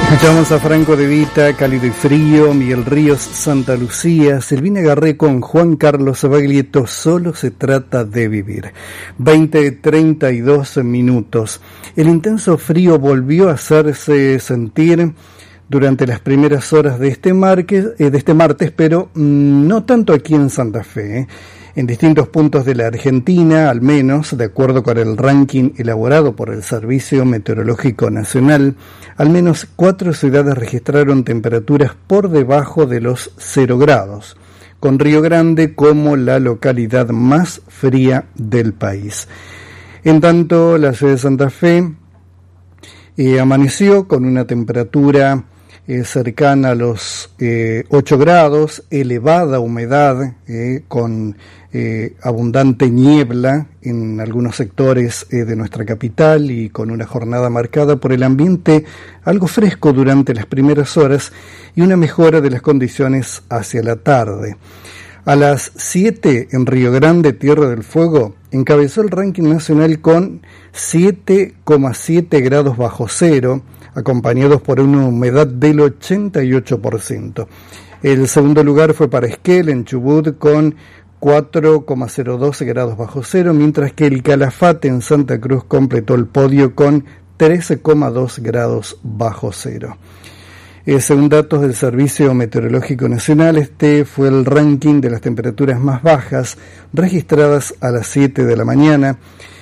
Escuchamos a Franco De Vita, Cálido y Frío, Miguel Ríos, Santa Lucía, Silvina Garré con Juan Carlos Baglietto, Solo se trata de vivir. 20:32 minutos. El intenso frío volvió a hacerse sentir durante las primeras horas de este martes, pero no tanto aquí en Santa Fe. En distintos puntos de la Argentina, al menos, de acuerdo con el ranking elaborado por el Servicio Meteorológico Nacional, al menos 4 ciudades registraron temperaturas por debajo de los 0 grados, con Río Grande como la localidad más fría del país. En tanto, la ciudad de Santa Fe amaneció con una temperatura cercana a los 8 grados, elevada humedad, con abundante niebla en algunos sectores de nuestra capital y con una jornada marcada por el ambiente algo fresco durante las primeras horas y una mejora de las condiciones hacia la tarde. A las 7 en Río Grande, Tierra del Fuego, encabezó el ranking nacional con 7,7 grados bajo cero, acompañados por una humedad del 88%. El segundo lugar fue para Esquel, en Chubut, con 4,02 grados bajo cero, mientras que el Calafate, en Santa Cruz, completó el podio con 13,2 grados bajo cero. Según datos del Servicio Meteorológico Nacional, este fue el ranking de las temperaturas más bajas registradas a las 7 de la mañana.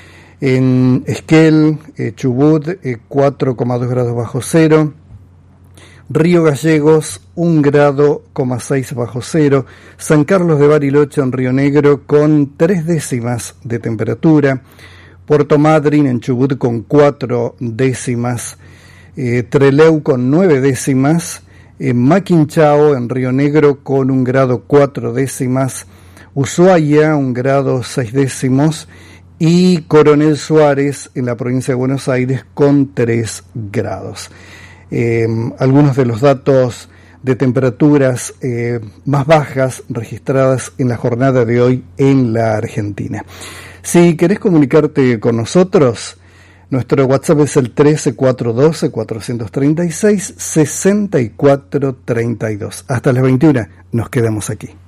En Esquel, Chubut, 4,2 grados bajo cero. Río Gallegos, 1,6 grado bajo cero. San Carlos de Bariloche, en Río Negro, con 3 décimas de temperatura. Puerto Madryn, en Chubut, con 4 décimas. Trelew, con 9 décimas. Maquinchao, en Río Negro, con 1,4 grados. Ushuaia, 1,6 grados. Y Coronel Suárez, en la provincia de Buenos Aires, con 3 grados. Algunos de los datos de temperaturas más bajas registradas en la jornada de hoy en la Argentina. Si querés comunicarte con nosotros, nuestro WhatsApp es el 13412-436-6432. Hasta las 21 nos quedamos aquí.